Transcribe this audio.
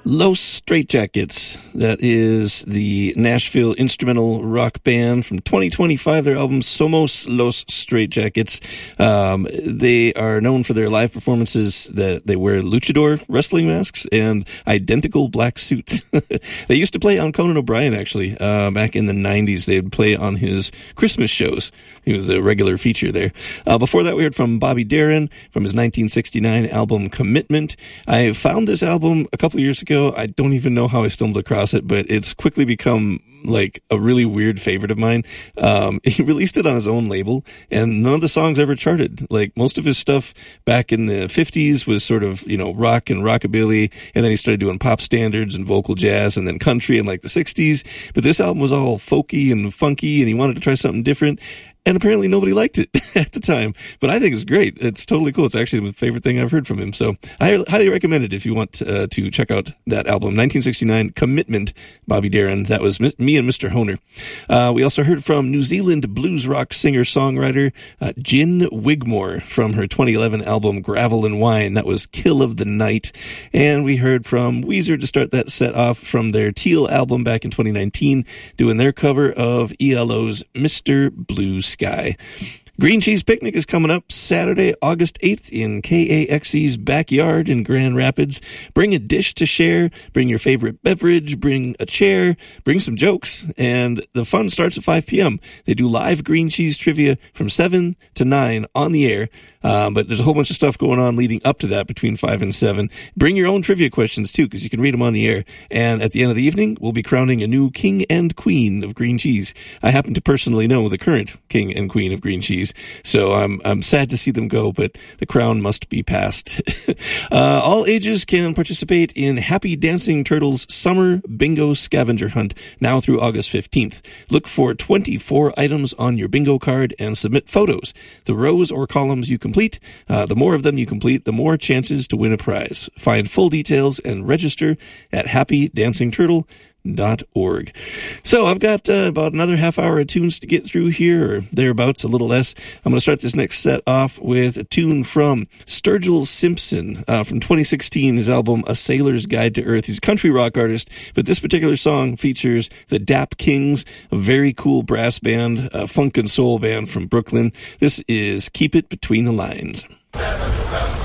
Los Straitjackets. That is the Nashville instrumental rock band from 2025. Their album Somos Los Straitjackets. They are known for their live performances that they wear luchador wrestling masks and identical black suits. They used to play on Conan O'Brien, actually, back in the 90s. They'd play on his Christmas shows. He was a regular feature there. Before that, we heard from Bobby Darin from his 1969 album Commitment. I found this album a couple of years ago. I don't even know how I stumbled across it, but it's quickly become like a really weird favorite of mine. He released it on his own label, and none of the songs ever charted. Like, most of his stuff back in the 50s was sort of, you know, rock and rockabilly, and then he started doing pop standards and vocal jazz and then country in like the 60s. But this album was all folky and funky, and he wanted to try something different. And apparently nobody liked it at the time. But I think it's great. It's totally cool. It's actually the favorite thing I've heard from him. So I highly recommend it if you want to check out that album. 1969, Commitment, Bobby Darin. That was me and Mr. Honer. We also heard from New Zealand blues rock singer-songwriter Gin Wigmore from her 2011 album Gravel and Wine. That was Kill of the Night. And we heard from Weezer to start that set off from their Teal album back in 2019, doing their cover of ELO's Mr. Blue Sky. Green Cheese Picnic is coming up Saturday, August 8th in KAXE's backyard in Grand Rapids. Bring a dish to share, bring your favorite beverage, bring a chair, bring some jokes, and the fun starts at 5 p.m. They do live green cheese trivia from 7 to 9 on the air, but there's a whole bunch of stuff going on leading up to that between 5 and 7. Bring your own trivia questions, too, because you can read them on the air. And at the end of the evening, we'll be crowning a new king and queen of green cheese. I happen to personally know the current king and queen of green cheese, so I'm sad to see them go, but the crown must be passed. All ages can participate in Happy Dancing Turtles Summer Bingo Scavenger Hunt now through August 15th. Look for 24 items on your bingo card and submit photos. The rows or columns you complete, the more of them you complete, the more chances to win a prize. Find full details and register at happydancingturtle.org. So I've got about another half hour of tunes to get through here, or thereabouts, a little less. I'm going to start this next set off with a tune from Sturgill Simpson from 2016, his album A Sailor's Guide to Earth. He's a country rock artist, but this particular song features the Dap Kings, a very cool brass band, a funk and soul band from Brooklyn. This is Keep It Between the Lines.